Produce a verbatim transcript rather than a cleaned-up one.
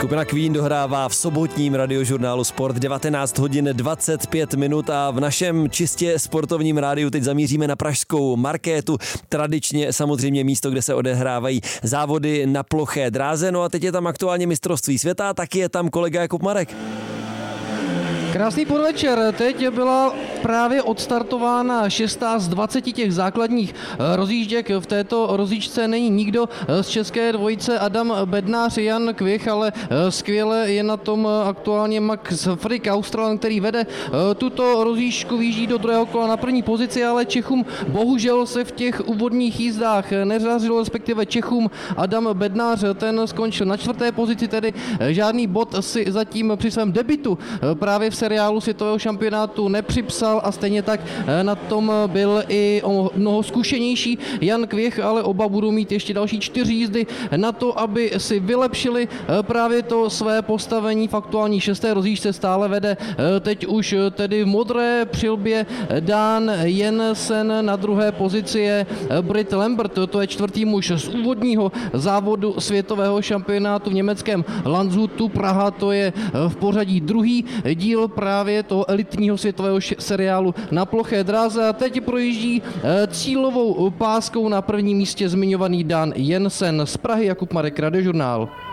Skupina Queen dohrává v sobotním radiožurnálu Sport devatenáct hodin dvacet pět minut a v našem čistě sportovním rádiu teď zamíříme na pražskou markétu. Tradičně samozřejmě místo, kde se odehrávají závody na ploché dráze. No a teď je tam aktuálně mistrovství světa, taky je tam kolega Jakub Marek. Krásný podvečer. Teď byla právě odstartována šestá z dvaceti těch základních rozjížděk. V této rozjížďce není nikdo z české dvojice Adam Bednář, Jan Kvich, ale skvěle je na tom aktuálně Max Frick, Australan, který vede tuto rozjížďku, výjíždí do druhého kola na první pozici, ale Čechům bohužel se v těch úvodních jízdách neřařilo, respektive Čechům Adam Bednář, ten skončil na čtvrté pozici, tedy žádný bod si zatím při svém debutu právě v seriálu světového šampionátu nepřipsal a stejně tak na tom byl i o mnoho zkušenější Jan Kvich, ale oba budou mít ještě další čtyři jízdy na to, aby si vylepšili právě to své postavení. V aktuální šesté rozjížďce stále vede teď už tedy v modré přilbě Dan Jensen, na druhé pozici je Brit Lambert, to je čtvrtý muž z úvodního závodu světového šampionátu v německém Landshutu Praha, to je v pořadí druhý díl právě toho elitního světového seriálu na ploché dráze a teď projíždí cílovou páskou na prvním místě zmiňovaný Dan Jensen. Z Prahy Jakub Marek, Radiožurnál.